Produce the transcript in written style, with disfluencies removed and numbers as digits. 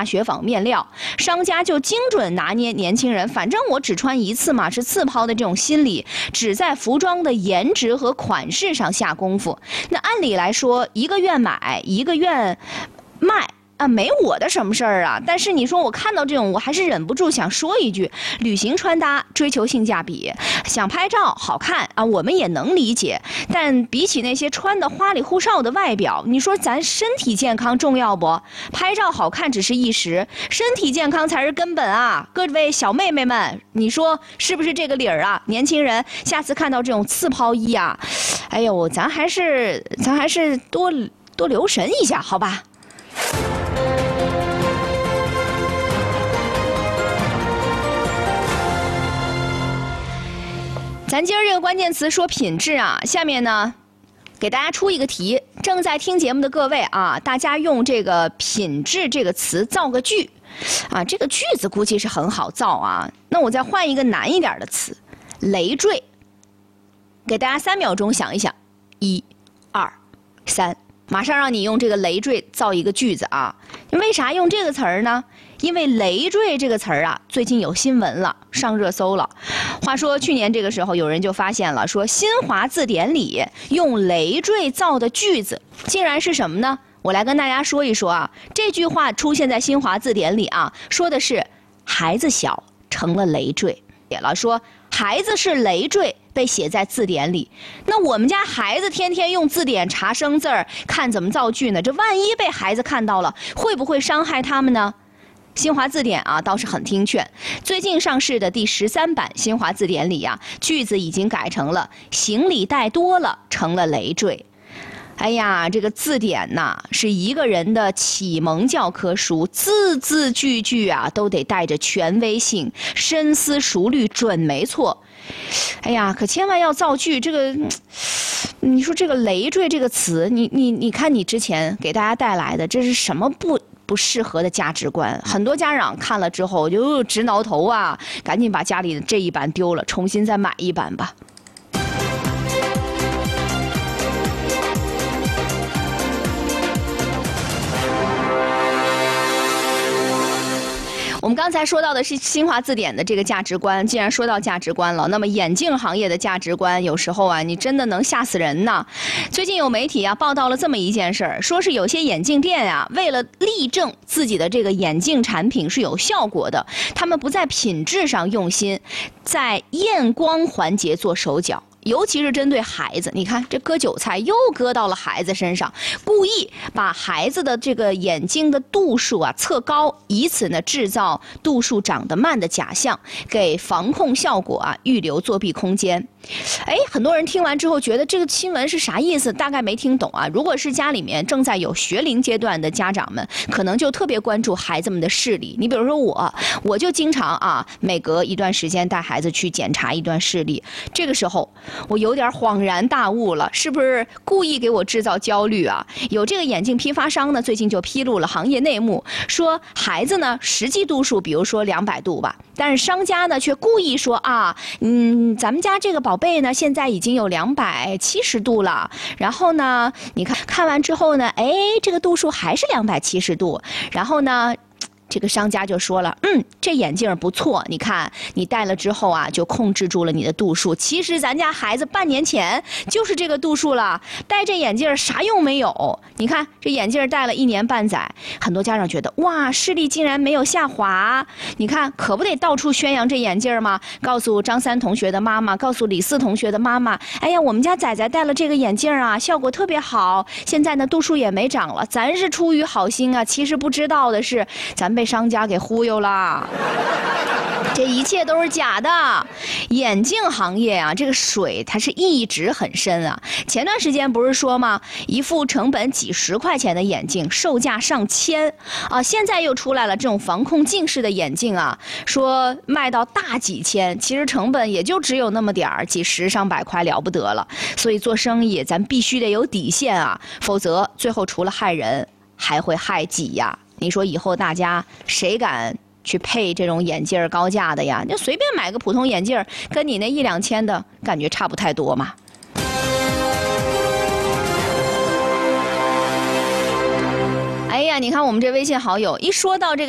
大雪纺面料，商家就精准拿捏年轻人，反正我只穿一次嘛，是次抛的这种心理，只在服装的颜值和款式上下功夫。那按理来说，一个愿买，一个愿卖。没我的什么事儿啊！但是你说我看到这种，我还是忍不住想说一句：旅行穿搭追求性价比，想拍照好看啊，我们也能理解。但比起那些穿的花里胡哨的外表，你说咱身体健康重要不？拍照好看只是一时，身体健康才是根本啊！各位小妹妹们，你说是不是这个理儿啊？年轻人，下次看到这种次抛衣啊，哎呦，咱还是多留神一下，好吧？咱今儿这个关键词说品质啊，下面呢，给大家出一个题，正在听节目的各位啊，大家用这个品质这个词造个句，啊，这个句子估计是很好造啊。那我再换一个难一点的词，累赘。给大家3秒钟想一想，1、2、3，马上让你用这个累赘造一个句子啊。为啥用这个词儿呢？因为累赘这个词儿啊，最近有新闻了，上热搜了。话说去年这个时候，有人就发现了，说新华字典里用累赘造的句子，竟然是什么呢？我来跟大家说一说啊。这句话出现在新华字典里啊，说的是孩子小成了累赘，写了说孩子是累赘被写在字典里。那我们家孩子天天用字典查生字儿，看怎么造句呢？这万一被孩子看到了，会不会伤害他们呢？新华字典啊倒是很听劝，最近上市的第13版新华字典里啊，句子已经改成了行李带多了成了累赘。哎呀，这个字典呐，是一个人的启蒙教科书，字字句句啊都得带着权威性，深思熟虑准没错。哎呀，可千万要造句，这个你说这个累赘这个词，你看你之前给大家带来的这是什么不适合的价值观？很多家长看了之后就直挠头啊，赶紧把家里的这一版丢了，重新再买一版吧。我们刚才说到的是新华字典的这个价值观，既然说到价值观了，那么眼镜行业的价值观有时候啊，你真的能吓死人呢。最近有媒体啊报道了这么一件事儿，说是有些眼镜店啊，为了力证自己的这个眼镜产品是有效果的，他们不在品质上用心，在验光环节做手脚。尤其是针对孩子，你看这割韭菜又割到了孩子身上，故意把孩子的这个眼睛的度数啊测高，以此呢制造度数长得慢的假象，给防控效果啊预留作弊空间。哎，很多人听完之后觉得这个新闻是啥意思？大概没听懂啊。如果是家里面正在有学龄阶段的家长们，可能就特别关注孩子们的视力。你比如说我就经常啊，每隔一段时间带孩子去检查一段视力，这个时候我有点恍然大悟了，是不是故意给我制造焦虑啊？有这个眼镜批发商呢，最近就披露了行业内幕，说孩子呢实际度数比如说200度吧，但是商家呢却故意说啊，咱们家这个宝贝呢现在已经有270度了，然后呢你看完之后呢，哎，这个度数还是270度，然后呢这个商家就说了，这眼镜不错，你看你戴了之后啊，就控制住了你的度数。其实咱家孩子半年前就是这个度数了，戴这眼镜啥用没有？你看这眼镜戴了1年半载，很多家长觉得哇，视力竟然没有下滑，你看可不得到处宣扬这眼镜吗？告诉张3同学的妈妈，告诉李4同学的妈妈，哎呀，我们家仔仔戴了这个眼镜啊，效果特别好，现在呢度数也没长了，咱是出于好心啊，其实不知道的是咱被商家给忽悠了，这一切都是假的。眼镜行业啊，这个水它是一直很深啊。前段时间不是说吗，一副成本几10块钱的眼镜，售价上千啊。现在又出来了这种防控近视的眼镜啊，说卖到大几千，其实成本也就只有那么点儿，几10上百块了不得了。所以做生意咱必须得有底线啊，否则最后除了害人，还会害己呀。你说以后大家谁敢去配这种眼镜高价的呀？就随便买个普通眼镜，跟你那1、2千的感觉差不太多嘛。哎呀，你看我们这微信好友一说到这个